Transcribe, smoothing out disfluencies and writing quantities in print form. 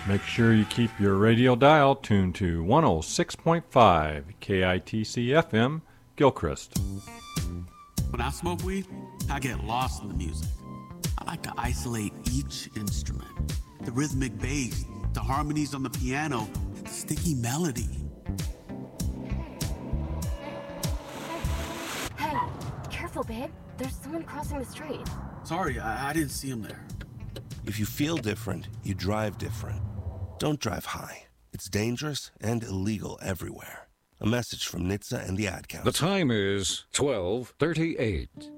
Make sure you keep your radio dial tuned to 106.5 KITC FM, Gilchrist. When I smoke weed, I get lost in the music. I like to isolate each instrument. The rhythmic bass, the harmonies on the piano, the sticky melody. Hey, careful, babe. There's someone crossing the street. Sorry, I didn't see him there. If you feel different, you drive different. Don't drive high. It's dangerous and illegal everywhere. A message from NHTSA and the Ad Council. The time is 12:38.